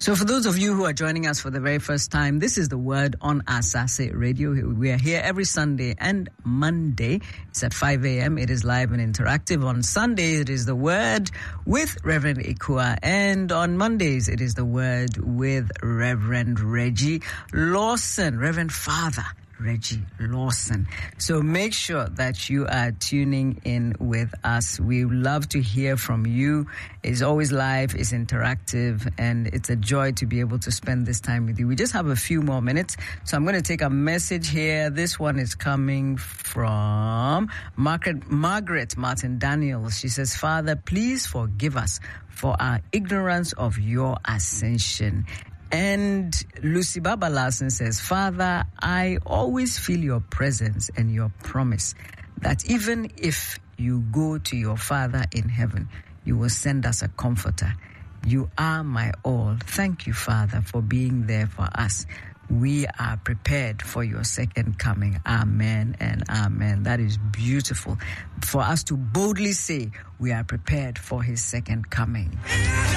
So for those of you who are joining us for the very first time, this is The Word on Asase Radio. We are here every Sunday and Monday. It's at 5 a.m. It is live and interactive. On Sundays, it is The Word with Reverend Ikua. And on Mondays, it is The Word with Reverend Reggie Lawson, Reverend Father Reggie Lawson. So make sure that you are tuning in with us. We love to hear from you. It's always live, it's interactive, and it's a joy to be able to spend this time with you. We just have a few more minutes, so I'm going to take a message here. This one is coming from Margaret Martin Daniels. She says, Father, please forgive us for our ignorance of your ascension. And Lucy Baba Larson says, Father, I always feel your presence and your promise that even if you go to your Father in heaven, you will send us a comforter. You are my all. Thank you, Father, for being there for us. We are prepared for your second coming. Amen and amen. That is beautiful for us to boldly say we are prepared for his second coming.